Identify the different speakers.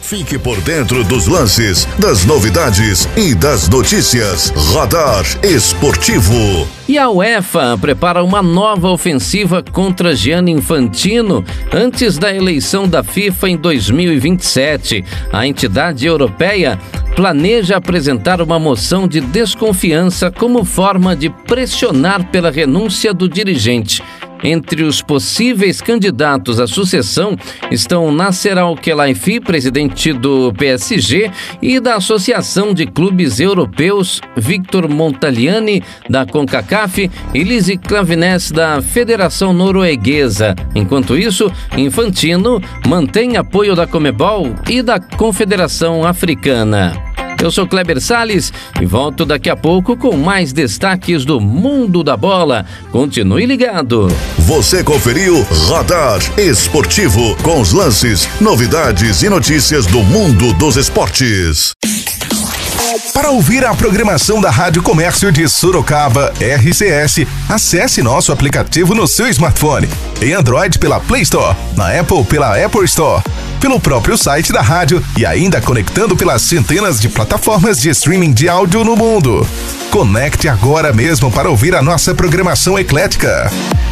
Speaker 1: Fique por dentro dos lances, das novidades e das notícias. Radar Esportivo.
Speaker 2: E a UEFA prepara uma nova ofensiva contra Gianni Infantino antes da eleição da FIFA em 2027. A entidade europeia planeja apresentar uma moção de desconfiança como forma de pressionar pela renúncia do dirigente. Entre os possíveis candidatos à sucessão estão Nasser Al-Khelaifi, presidente do PSG, e da Associação de Clubes Europeus, Victor Montagliani, da CONCACAF, e Lise Klaveness, da Federação Norueguesa. Enquanto isso, Infantino mantém apoio da Conmebol e da Confederação Africana. Eu sou Kleber Salles e volto daqui a pouco com mais destaques do mundo da bola. Continue ligado.
Speaker 1: Você conferiu Radar Esportivo com os lances, novidades e notícias do mundo dos esportes.
Speaker 3: Para ouvir a programação da Rádio Comércio de Sorocaba, RCS, acesse nosso aplicativo no seu smartphone. Em Android pela Play Store, na Apple pela Apple Store, pelo próprio site da rádio e ainda conectando pelas centenas de plataformas de streaming de áudio no mundo. Conecte agora mesmo para ouvir a nossa programação eclética.